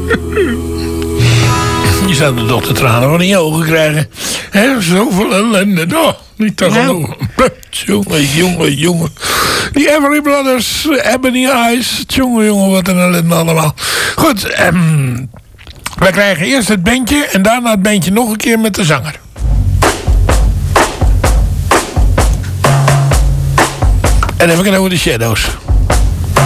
Je zou de dokter tranen van in je ogen krijgen. Hè, zoveel ellende. Oh, niet te geloven. Jongen. Die Everly Brothers, Ebony Eyes. Jongen, wat een ellende allemaal. Goed, wij krijgen eerst het bandje en daarna het bandje nog een keer met de zanger. En dan heb ik het over de Shadows.